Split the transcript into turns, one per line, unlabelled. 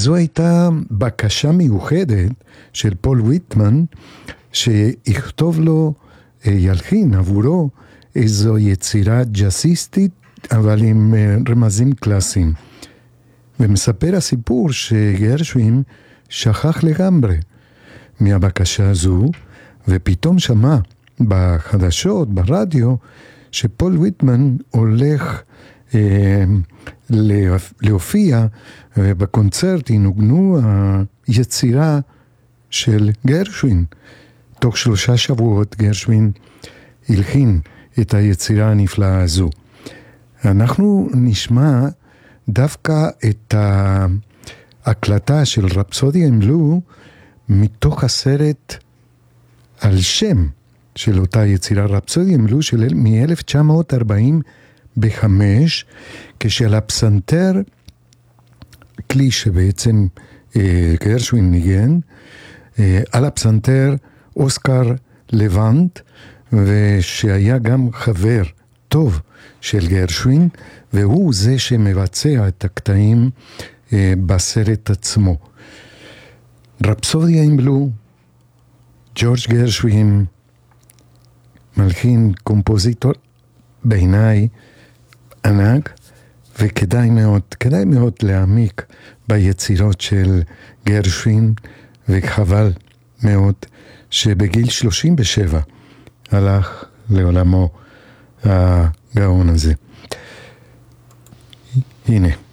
וזו הייתה בקשה מיוחדת של פול ויטמן, שיכתוב לו, ילחין עבורו, איזו יצירה ג'אסיסטית, אבל עם רמזים קלאסיים. ומספר הסיפור שגרשווין שכח לגמרי מהבקשה הזו, ופתאום שמע בחדשות, ברדיו, שפול ויטמן הולך להופיע, ובקונצרט ינוגנו היצירה של גרשווין. תוך 3 שבועות גרשווין הלחין את היצירה הנפלאה הזו. אנחנו נשמע דווקא את ההקלטה של רפסודיה אין בלו מתוך הסרט על שם של אותה יצירה, רפסודיה אין בלו מ-1945, כשעל הפסנתר, כלי שבעצם גרשווין ניגן, על הפסנתר אוסקר לבנט, ושהיה גם חבר טוב של גרשווין, והוא זה שמבצע את הקטעים בסרט עצמו. רפסודיה אין בלו, ג'ורג' גרשווין, מלחין, קומפוזיטור, בעיניי ענק, וכדאי מאוד להעמיק ביצירות של גרשווין, וחבל מאוד שבגיל 37 הלך לעולמו הגאון הזה. הנה.